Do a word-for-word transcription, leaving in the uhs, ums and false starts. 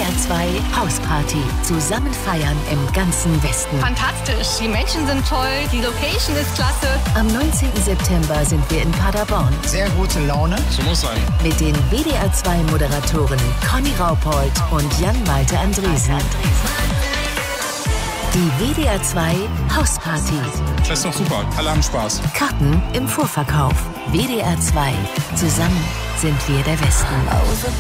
R zwei Hausparty. Zusammen feiern im ganzen Westen. Fantastisch. Die Menschen sind toll. Die Location ist klasse. Am neunzehnten September sind wir in Paderborn. Sehr gute Laune. So muss sein. Mit den W D R zwei Moderatoren Conny Raupold und Jan-Malte Andresen. Die W D R zwei Hausparty. Das ist doch super. Alle haben Spaß. Karten im Vorverkauf. W D R zwei. Zusammen sind wir der Westen.